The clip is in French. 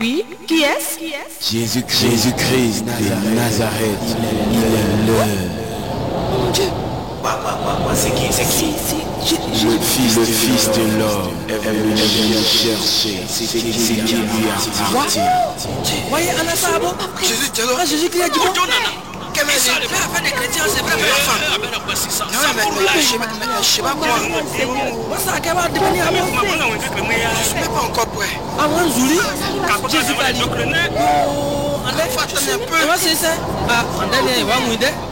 Oui, qui est-ce? Jésus-Christ de Nazareth, il est l'heure. Mon Dieu. C'est qui? Le fils de l'homme est venu chercher ce qui lui appartient. Voyez, Anna Sabo. Jésus qui a dit bon. Quel est ça? Le père fait des chrétiens, c'est vrai, je sais pas quoi. Moi, ça va devenir amour. Je suis même pas encore prêt. Avant Zouli, Jésus va dire. On a fait un peu. Moi, c'est ça. Ah, on a dit, on va mouiller.